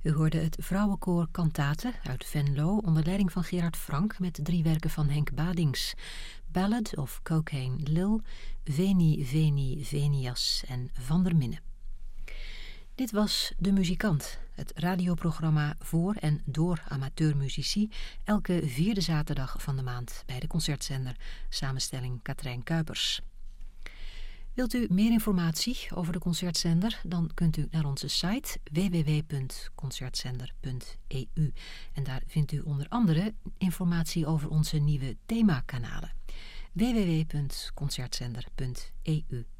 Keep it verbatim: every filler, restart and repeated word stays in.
U hoorde het vrouwenkoor Cantate uit Venlo onder leiding van Gerard Frank met drie werken van Henk Badings: Ballad of Cocaine Lil, Veni Veni Venias en Van der Minne. Dit was De Muzikant, het radioprogramma voor en door amateurmuzici, elke vierde zaterdag van de maand bij de Concertzender, samenstelling Katrijn Kuipers. Wilt u meer informatie over de Concertzender, dan kunt u naar onze site w w w punt concertzender punt e u en daar vindt u onder andere informatie over onze nieuwe themakanalen w w w punt concertzender punt e u.